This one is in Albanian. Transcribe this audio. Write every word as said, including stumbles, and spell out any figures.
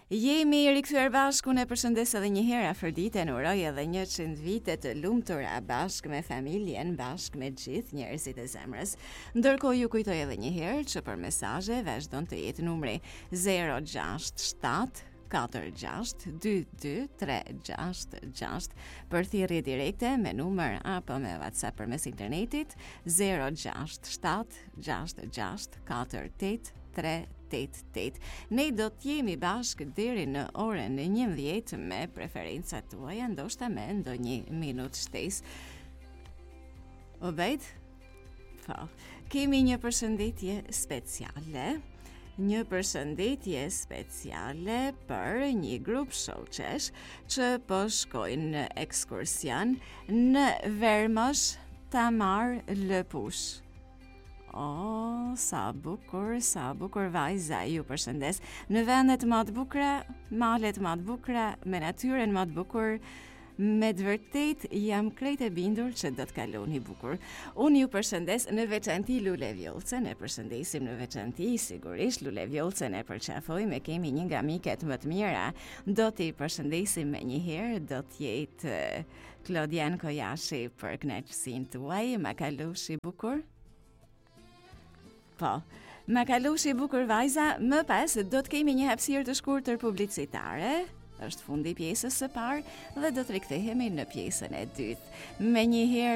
Jemi rikthyer bashku, ne përshëndes edhe një herë Afroditën, uroj edhe njëqind vite të lumtura bashkë me familjen, bashkë me gjithë njerëzit e zemrës. Ndërkohë ju kujtoj edhe një herë që për mesazhe vazhdon të jetë numri zero gjasht shtat katër gjasht dy dy tre gjasht gjasht për thirrje direkte me numër apo me WhatsApp përmes internetit zero gjasht shtat gjasht gjasht katër tet tre tet tet. Ne do të jemi bashkë deri në orën njëmbëdhjetë me preferencat tuaja, ndoshta me ndonjë minutë shtesë. Obejt? Po, kemi një përshëndetje speciale. Një përshëndetje speciale për një grup shoqesh që po shkojnë në ekskursion në Vermosh Tamar Lëpush. O, sa bukur, sa bukur vajza, ju përshëndes. Në vendet më të bukura, malet më të bukura, me natyrën më të bukur, me të vërtet jam krejt e bindur që do të kaloni bukur. Unë ju përshëndes në veçanti Lule Vjollcën, e përshëndesim në veçanti, sigurisht Lule Vjollcën e përqafojmë, kemi një nga miket më të mira, do t'i përshëndesim me një herë, do t'jetë Klodian Kojashi për kënaqësinë tuaj, ma kaloshi bukur. Po, ma kaloshi bukur vajza, më pas do të kemi një hapësirë të shkurtër publicitare. Është fundi pjesës së parë dhe do të rikthehemi në pjesën e dytë. Me një herë